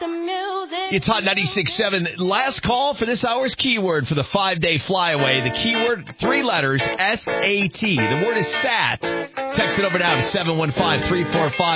It's Hot 96.7. Last call for this hour's keyword for the 5-day flyaway. The keyword, 3 letters, S-A-T. The word is SAT. Text it over now to 715-345.